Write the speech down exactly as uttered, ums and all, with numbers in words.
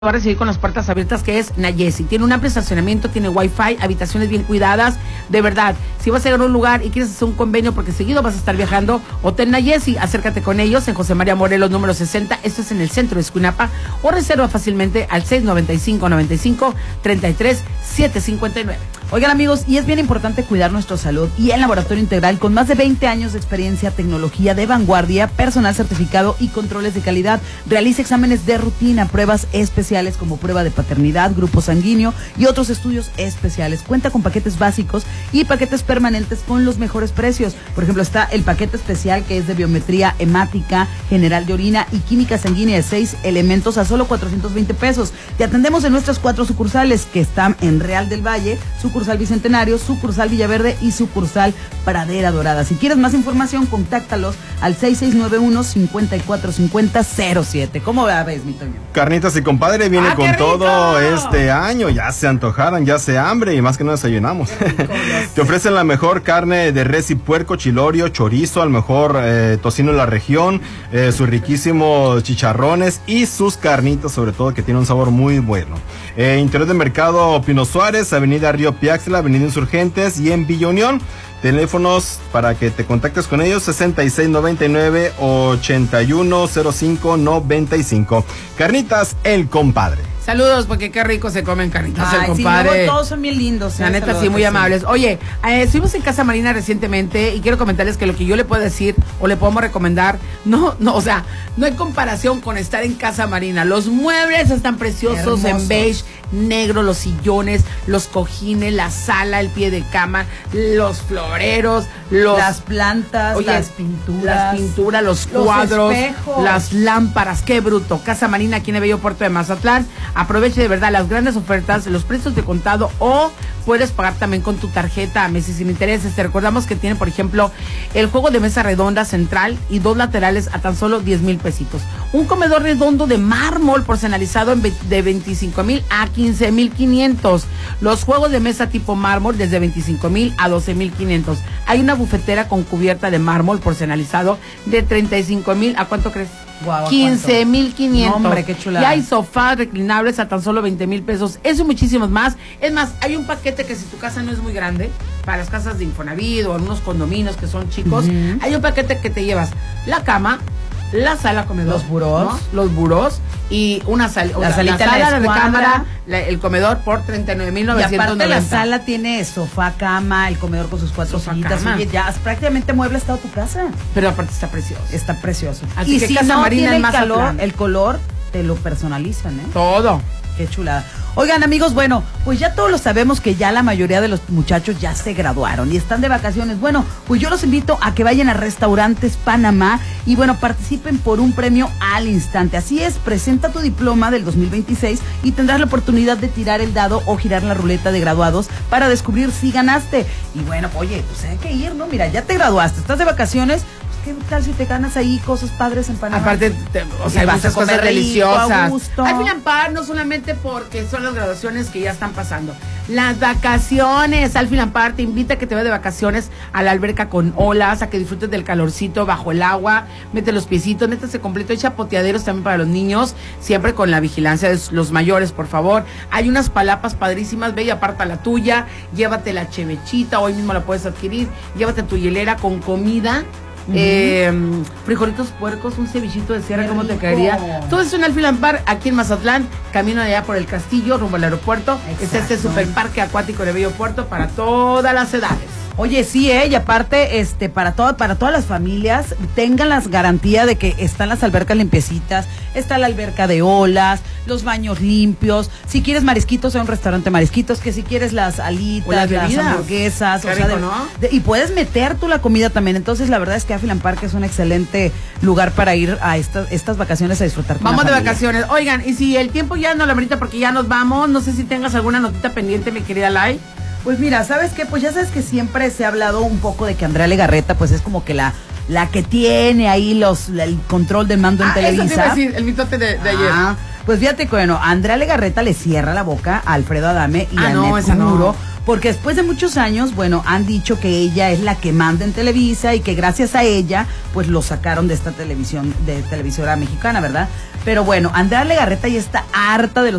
va a recibir con las puertas abiertas, que es Nayesi. Tiene un amplio estacionamiento, tiene wifi, habitaciones bien cuidadas. De verdad, si vas a llegar a un lugar y quieres hacer un convenio porque seguido vas a estar viajando, Hotel Nayesi, acércate con ellos en José María Morelos número sesenta, esto es en el centro de Escuinapa, o reserva fácilmente al seis noventa y cinco, noventa y cinco, treinta y tres, setecientos cincuenta y nueve. Oigan, amigos, y es bien importante cuidar nuestra salud, y el Laboratorio Integral, con más de veinte años de experiencia, tecnología de vanguardia, personal certificado y controles de calidad, realiza exámenes de rutina, pruebas especiales como prueba de paternidad, grupo sanguíneo y otros estudios especiales. Cuenta con paquetes básicos y paquetes permanentes con los mejores precios. Por ejemplo, está el paquete especial, que es de biometría hemática, general de orina y química sanguínea de seis elementos a solo cuatrocientos veinte pesos. Te atendemos en nuestras cuatro sucursales, que están en Real del Valle, sucursal Bicentenario, sucursal Villaverde y sucursal Pradera Dorada. Si quieres más información, contáctalos al seis seis nueve uno, cinco cuatro cinco cero, cero siete. ¿Cómo ves, mi Toño? Carnitas y compadre, viene ¡Ah, con todo rico! este año. Ya se antojaron, ya se hambre y más que no desayunamos. Rico, Te ofrecen la mejor carne de res y puerco, chilorio, chorizo, al mejor eh, tocino de la región, eh, sus riquísimos chicharrones y sus carnitas, sobre todo, que tiene un sabor muy bueno. Eh, interior del Mercado Pino Suárez, Avenida Río Piaxtla, Avenida Insurgentes y en Villa Unión. Teléfonos para que te contactes con ellos: sesenta y seis noventa y nueve, ochenta y uno cero cinco noventa y cinco. Carnitas El Compadre. Saludos, porque qué rico se comen carnitas, Ay, el compadre. Sí, no, todos son bien lindos. La ¿eh? neta, Saludos, sí, muy sí. amables. Oye, eh, estuvimos en Casa Marina recientemente y quiero comentarles que lo que yo le puedo decir o le podemos recomendar, no, no, o sea, no hay comparación con estar en Casa Marina. Los muebles están preciosos, Hermosos. en beige, negro, los sillones, los cojines, la sala, el pie de cama, los floreros, los... Las plantas, Oye, las pinturas. Las pinturas, los, los cuadros, espejos. las lámparas, qué bruto. Casa Marina, aquí en el bello puerto de Mazatlán. Aproveche de verdad las grandes ofertas, los precios de contado, o puedes pagar también con tu tarjeta a meses sin intereses. Te recordamos que tiene, por ejemplo, el juego de mesa redonda central y dos laterales a tan solo diez mil pesitos. Un comedor redondo de mármol porcenalizado en ve- de veinticinco mil a quince mil quinientos. Los juegos de mesa tipo mármol desde veinticinco mil a doce mil quinientos. Hay una bufetera con cubierta de mármol porcenalizado de treinta y cinco mil, ¿a cuánto crees? Guau, ¿a quince mil quinientos. No, hombre, qué chulada. Y hay sofás reclinables a tan solo veinte mil pesos. Eso y muchísimos más. Es más, hay un paquete que si tu casa no es muy grande, para las casas de Infonavit o algunos condominios que son chicos, Uh-huh. hay un paquete que te llevas la cama, la sala comedor, Los burós. ¿no? Los burós y una sal, o La sea, salita, la sala la de escuadra. recámara, la- el comedor por treinta y nueve mil Y novecientos aparte noventa. la sala tiene sofá, cama, el comedor con sus cuatro Sofá, sillitas. cama. Oye, ya has prácticamente muebles toda tu casa. Pero aparte está precioso. Está precioso. Así y que si Casa no Marina tiene en el calor, Mazatlán. el color, te lo personalizan, ¿eh? Todo. Qué chulada. Oigan, amigos, bueno, pues ya todos lo sabemos, que ya la mayoría de los muchachos ya se graduaron y están de vacaciones. Bueno, pues yo los invito a que vayan a Restaurantes Panamá y bueno, participen por un premio al instante. Así es, presenta tu diploma del dos mil veintiséis y tendrás la oportunidad de tirar el dado o girar la ruleta de graduados para descubrir si ganaste. Y bueno, oye, pues hay que ir, ¿no? Mira, ya te graduaste, estás de vacaciones. ¿Qué tal si te ganas ahí cosas padres en Panamá? Aparte, te- o sea, Y hay vas muchas a comer cosas rico, deliciosas. a gusto. Al Filampar, no solamente porque son las graduaciones que ya están pasando. Las vacaciones. Al Filampar te invita a que te vayas de vacaciones a la alberca con olas, a que disfrutes del calorcito bajo el agua, mete los piecitos, métese completo, hay chapoteaderos también para los niños, siempre con la vigilancia de los mayores, por favor. Hay unas palapas padrísimas, ve y aparta la tuya, llévate la chevechita, hoy mismo la puedes adquirir, llévate tu hielera con comida. Uh-huh. Eh, frijolitos puercos, un cevichito de sierra, Qué ¿cómo te rico. caería? Todo eso en el Filampar, aquí en Mazatlán, camino allá por el castillo, rumbo al aeropuerto. Está este Exacto. super parque acuático de Bello Puerto para todas las edades. Oye, sí, eh, y aparte, este, para todo, para todas las familias, tengan las garantías de que están las albercas limpiecitas, está la alberca de olas, los baños limpios. Si quieres marisquitos, hay un restaurante marisquitos, que si quieres las alitas, O las las, bebidas. hamburguesas, Qué o sea, rico, de- ¿no? de- y puedes meter tú la comida también. Entonces, la verdad es que Afilan Park es un excelente lugar para ir a estas, estas vacaciones a disfrutar con Vamos la de familia. vacaciones. Oigan, y si el tiempo ya no lo amerita porque ya nos vamos, no sé si tengas alguna notita pendiente, mi querida Lai. Pues mira, ¿sabes qué? Pues ya sabes que siempre se ha hablado un poco de que Andrea Legarreta, pues es como que la, la que tiene ahí los la- el control del mando en Ah, eso te Televisa. iba a decir, el mitote de, de ayer. Ah, pues fíjate que bueno, Andrea Legarreta le cierra la boca a Alfredo Adame y Ah, a no, Annette esa no. Muro, porque después de muchos años, bueno, han dicho que ella es la que manda en Televisa y que gracias a ella, pues lo sacaron de esta televisión, de televisora mexicana, ¿verdad? Pero bueno, Andrea Legarreta ya está harta de los